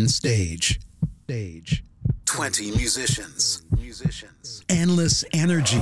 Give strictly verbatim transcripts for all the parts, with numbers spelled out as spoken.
stage. Stage. twenty musicians. Musicians. Endless energy.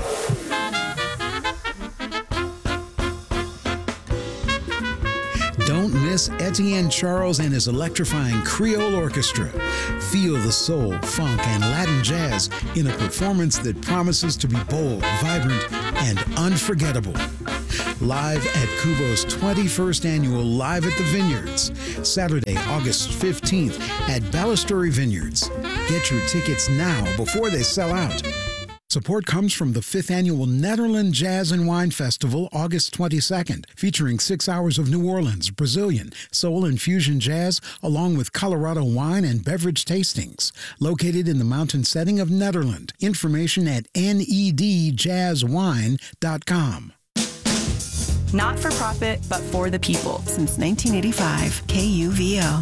Don't miss Etienne Charles and his electrifying Creole Orchestra. Feel the soul, funk, and Latin jazz in a performance that promises to be bold, vibrant, and unforgettable. Live at Kubo's twenty-first annual Live at the Vineyards, Saturday, August fifteenth at Balustrade Vineyards. Get your tickets now before they sell out. Support comes from the fifth Annual Netherlands Jazz and Wine Festival, August twenty-second, featuring six hours of New Orleans, Brazilian, soul and fusion jazz, along with Colorado wine and beverage tastings. Located in the mountain setting of Netherlands. Information at N E D jazz wine dot com. Not for profit, but for the people. Since nineteen eighty-five, K U V O.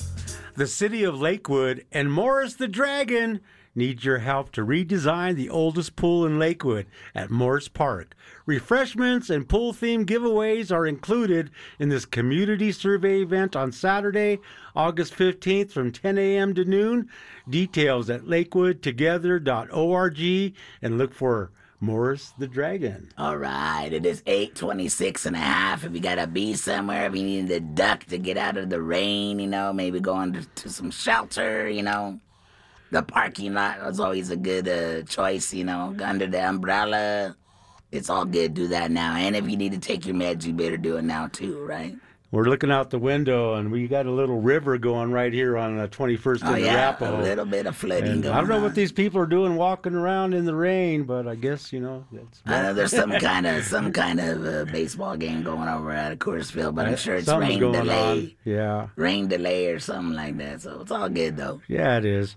The City of Lakewood and Morris the Dragon need your help to redesign the oldest pool in Lakewood at Morris Park. Refreshments and pool-themed giveaways are included in this community survey event on Saturday, August fifteenth from ten a.m. to noon. Details at lakewood together dot org and look for Morris the Dragon. All right, it is eight twenty-six and a half. If you got to be somewhere, if you need a duck to get out of the rain, you know, maybe going to, to some shelter, you know. The parking lot was always a good uh, choice, you know, under the umbrella. It's all good, do that now. And if you need to take your meds, you better do it now too, right? We're looking out the window, and we got a little river going right here on the twenty-first Oh, in yeah, Arapahoe. a little bit of flooding And going I don't know on. what these people are doing walking around in the rain, but I guess, you know, that's... I know there's some kind of some kind of uh, baseball game going over at Coorsville, but I'm sure it's Something's rain going delay, on. Yeah. rain delay or something like that. So it's all good though. Yeah, it is.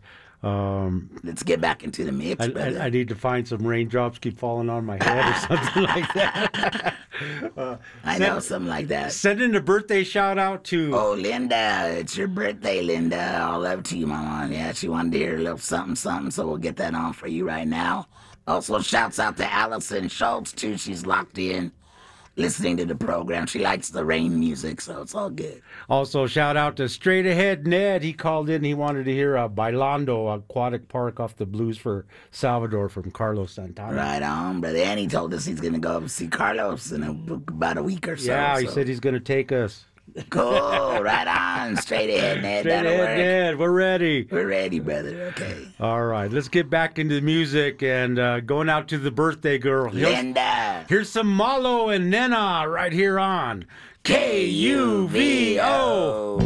Um, Let's get back into the mix, I, brother. I, I need to find some raindrops keep falling on my head or something like that. uh, I send, know something like that. Sending a birthday shout out to... Oh, Linda, it's your birthday, Linda. All love to you, Mama. Yeah, she wanted to hear a little something, something, so we'll get that on for you right now. Also, shouts out to Allison Schultz, too. She's locked in, listening to the program. She likes the rain music, so it's all good. Also, shout out to Straight Ahead Ned. He called in. He wanted to hear uh, Bailando Aquatic Park off the Blues for Salvador from Carlos Santana. Right on, brother. And he told us he's going to go see Carlos in a, about a week or so. Yeah, he so. said he's going to take us. Cool, right on. Straight Ahead Ned, Straight that'll Ahead work. Ned, we're ready. We're ready, brother. Okay. All right, let's get back into the music and uh, going out to the birthday girl. Here's, Linda. here's some Malo and Nena right here on K U V O.